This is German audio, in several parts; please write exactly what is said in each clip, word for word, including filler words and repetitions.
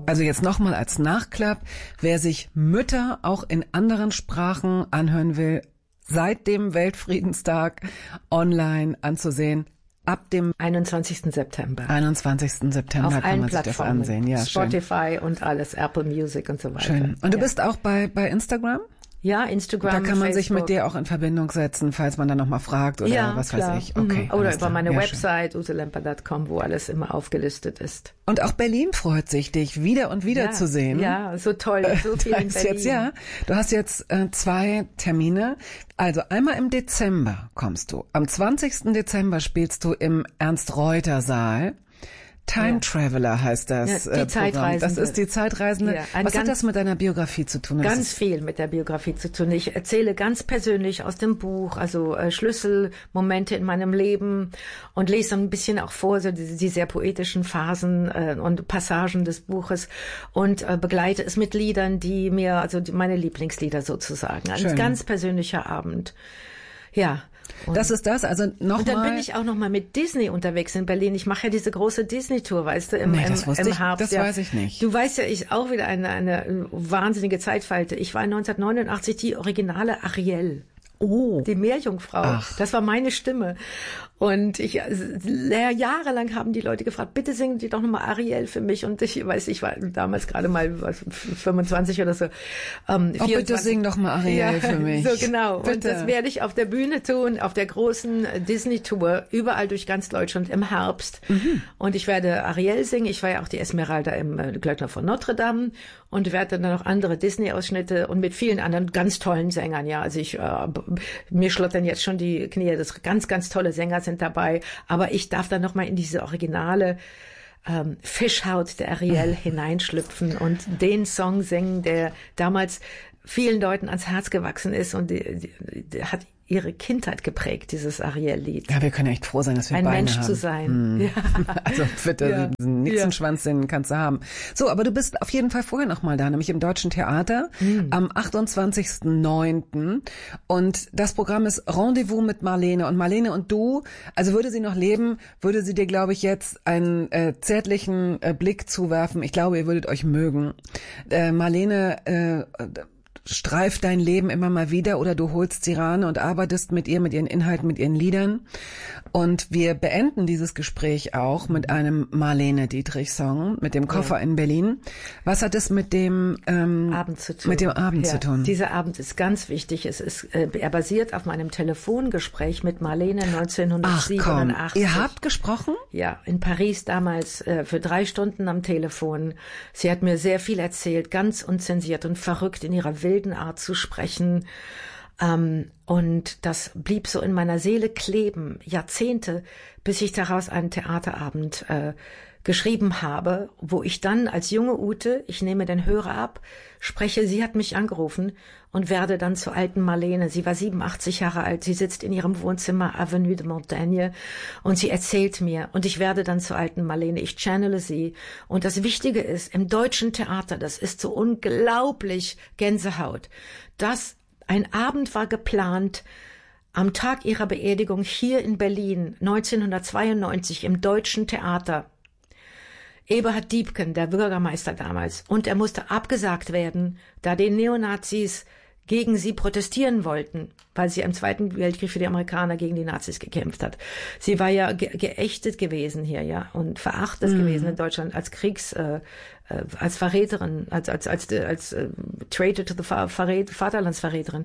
Also jetzt nochmal als Nachklapp, wer sich Mütter auch in anderen Sprachen anhören will, seit dem Weltfriedenstag online anzusehen. Ab dem einundzwanzigsten September. einundzwanzigsten September auf kann allen man sich das ansehen. Ja, Spotify schön. Und alles, Apple Music und so weiter. Schön. Und du ja. bist auch bei bei Instagram? Ja, Instagram, Da kann man Facebook. sich mit dir auch in Verbindung setzen, falls man dann nochmal fragt oder ja, was klar. weiß ich. Okay, mhm. Oder über klar. meine ja, Website ute lemper punkt com, wo alles immer aufgelistet ist. Und auch Berlin freut sich, dich wieder und wieder ja, zu sehen. Ja, so toll, so viel in Berlin. Jetzt, ja, du hast jetzt äh, zwei Termine. Also einmal im Dezember kommst du. Am zwanzigsten Dezember spielst du im Ernst-Reuter-Saal. Time ja. Traveler heißt das ja, die äh, Programm. Das ist die Zeitreisende. Ja, Was ganz, hat das mit deiner Biografie zu tun? Ganz ist viel mit der Biografie zu tun. Ich erzähle ganz persönlich aus dem Buch, also äh, Schlüsselmomente in meinem Leben und lese ein bisschen auch vor, so die, die sehr poetischen Phasen äh, und Passagen des Buches und äh, begleite es mit Liedern, die mir, also die, meine Lieblingslieder sozusagen. Ein Schön. ganz persönlicher Abend. Ja. Und das ist das, also nochmal. Und dann bin ich auch nochmal mit Disney unterwegs in Berlin. Ich mache ja diese große Disney-Tour, weißt du, im, nee, das im, im ich, Herbst. Das ja. weiß ich nicht. Du weißt ja, ich auch wieder eine, eine wahnsinnige Zeitfalte. Ich war neunzehnhundertneunundachtzig die originale Ariel. Oh. Die Meerjungfrau. Ach. Das war meine Stimme. Und ich, jahrelang haben die Leute gefragt, bitte singen Sie doch nochmal Ariel für mich. Und ich weiß, ich war damals gerade mal was, fünfundzwanzig oder so. Ähm, oh, bitte sing doch mal Ariel ja, für mich. So genau. Bitte. Und das werde ich auf der Bühne tun, auf der großen Disney-Tour, überall durch ganz Deutschland im Herbst. Mhm. Und ich werde Ariel singen. Ich war ja auch die Esmeralda im äh, Glöckner von Notre Dame und werde dann noch andere Disney-Ausschnitte und mit vielen anderen ganz tollen Sängern. Ja, also ich, äh, mir schlottern jetzt schon die Knie. Das ganz, ganz tolle Sänger sind dabei, aber ich darf dann nochmal in diese originale ähm, Fischhaut der Ariel hineinschlüpfen und den Song singen, der damals vielen Leuten ans Herz gewachsen ist und die, die, die hat ihre Kindheit geprägt, dieses Ariel-Lied. Ja, wir können echt froh sein, dass wir Ein Beine Mensch haben. zu sein. Hm. Ja. Also bitte, ja. diesen Nixenschwanz, ja. den kannst du haben. So, aber du bist auf jeden Fall vorher noch mal da, nämlich im Deutschen Theater hm. am achtundzwanzigsten neunten Und das Programm ist Rendezvous mit Marlene. Und Marlene und du, also würde sie noch leben, würde sie dir, glaube ich, jetzt einen äh, zärtlichen äh, Blick zuwerfen. Ich glaube, ihr würdet euch mögen. Äh, Marlene äh, streift dein Leben immer mal wieder oder du holst sie ran und arbeitest mit ihr, mit ihren Inhalten, mit ihren Liedern. Und wir beenden dieses Gespräch auch mit einem Marlene Dietrich-Song, mit dem Koffer ja. in Berlin. Was hat es mit dem ähm, Abend zu tun? Mit dem Abend ja. zu tun? Dieser Abend ist ganz wichtig. Es ist, äh, er basiert auf meinem Telefongespräch mit Marlene neunzehnhundertsiebenundachtzig. Ach komm, ihr habt gesprochen? Ja, in Paris damals äh, für drei Stunden am Telefon. Sie hat mir sehr viel erzählt, ganz unzensiert und verrückt in ihrer wilden Art zu sprechen. Ähm, und das blieb so in meiner Seele kleben, Jahrzehnte, bis ich daraus einen Theaterabend äh, geschrieben habe, wo ich dann als junge Ute, ich nehme den Hörer ab, spreche, sie hat mich angerufen und werde dann zur alten Marlene. Sie war siebenundachtzig Jahre alt, sie sitzt in ihrem Wohnzimmer Avenue de Montaigne und sie erzählt mir und ich werde dann zur alten Marlene, ich channele sie. Und das Wichtige ist, im deutschen Theater, das ist so unglaublich Gänsehaut, dass ein Abend war geplant, am Tag ihrer Beerdigung hier in Berlin, neunzehnhundertzweiundneunzig im Deutschen Theater. Eberhard Diepken, der Bürgermeister damals, und er musste abgesagt werden, da die Neonazis gegen sie protestieren wollten, weil sie im Zweiten Weltkrieg für die Amerikaner gegen die Nazis gekämpft hat. Sie war ja ge- geächtet gewesen hier, ja, und verachtet mhm. gewesen in Deutschland als Kriegs, äh, äh, als Verräterin, als als als als, als äh, Traitor to the Verrät, Vaterlandsverräterin.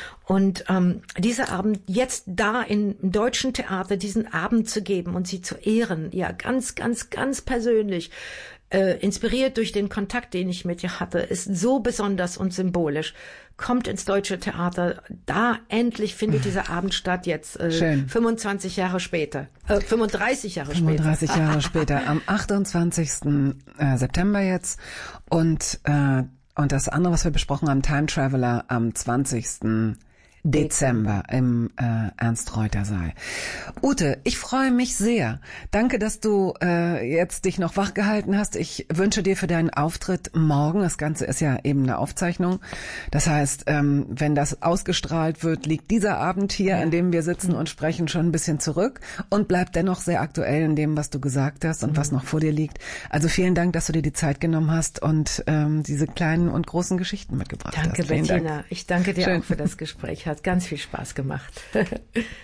Und ähm, dieser Abend jetzt da im Deutschen Theater diesen Abend zu geben und sie zu ehren, ja, ganz, ganz, ganz persönlich. Äh, inspiriert durch den Kontakt, den ich mit ihr hatte, ist so besonders und symbolisch. Kommt ins Deutsche Theater, da endlich findet dieser Abend statt, jetzt äh, Schön. fünfundzwanzig Jahre später, äh, fünfunddreißig Jahre fünfunddreißig später. Jahre später, am achtundzwanzigsten September jetzt und äh, und das andere, was wir besprochen haben, Time Traveler am zwanzigsten Dezember im äh, Ernst-Reuter-Saal. Ute, ich freue mich sehr. Danke, dass du äh, jetzt dich noch wachgehalten hast. Ich wünsche dir für deinen Auftritt morgen, das Ganze ist ja eben eine Aufzeichnung, das heißt, ähm, wenn das ausgestrahlt wird, liegt dieser Abend hier, ja. an dem wir sitzen und sprechen, schon ein bisschen zurück und bleibt dennoch sehr aktuell in dem, was du gesagt hast und mhm. was noch vor dir liegt. Also vielen Dank, dass du dir die Zeit genommen hast und ähm, diese kleinen und großen Geschichten mitgebracht danke, hast. Danke, Bettina. Dank. Ich danke dir Schön. auch für das Gespräch. Hat ganz viel Spaß gemacht.